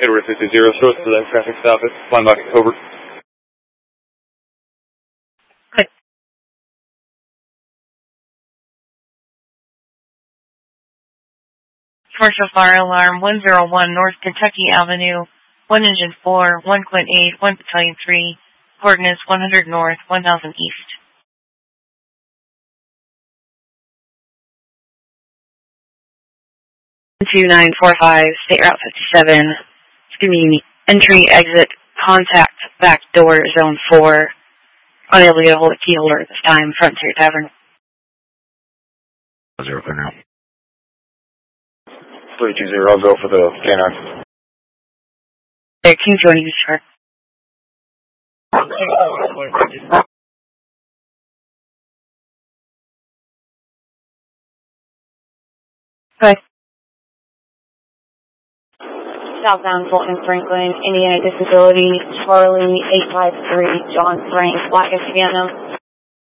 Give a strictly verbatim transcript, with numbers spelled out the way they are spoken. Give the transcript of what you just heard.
Edward fifty, source for that traffic stop at Lineback, over. Commercial fire alarm, one oh one North Kentucky Avenue, one Engine four, one Quint eight, one Battalion three, coordinates one hundred North, one thousand East. two nine four five, State Route fifty-seven, excuse me, entry, exit, contact, back door, zone four. Unable to get a hold of key holder at this time, Frontier Tavern. Zero clear now. three two zero, I'll go for the canine. There, King joining us, sir. Okay. Southbound Fulton Franklin, Indiana Disability, Charlie eight five three, John Frank, Black Indiana.